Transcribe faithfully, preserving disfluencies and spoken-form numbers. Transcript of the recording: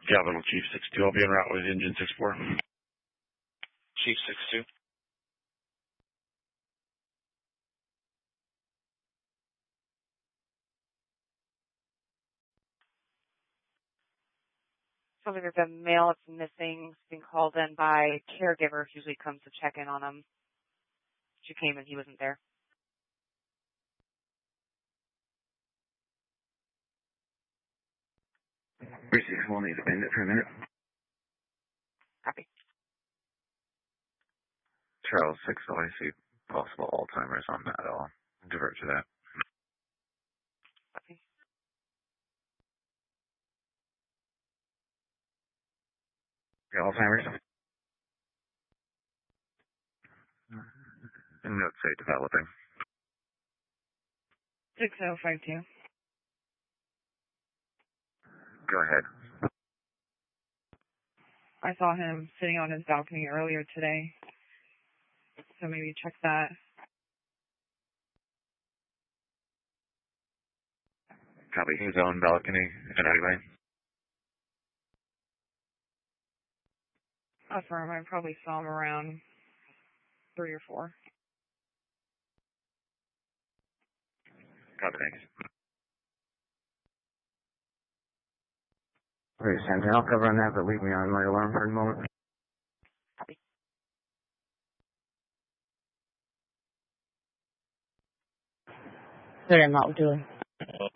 Yeah, little Chief six two. I'll be en route with engine six four. Chief six two. So there's a male that's missing. He's been called in by caregiver who usually comes to check in on him. She came and he wasn't there. three six one, need to bend it for a minute. Copy. Charles six, oh, I see possible Alzheimer's on that. I'll divert to that. Copy. Yeah, Alzheimer's. And notes say developing. six oh five two. Go ahead. I saw him sitting on his balcony earlier today, so maybe check that. Copy. His own balcony and anyway. Affirm. I probably saw him around three or four. Copy, thanks. Alright, Santa, I'll cover on that, but leave me on my alarm for a moment. Copy. Sorry, I'm not doing.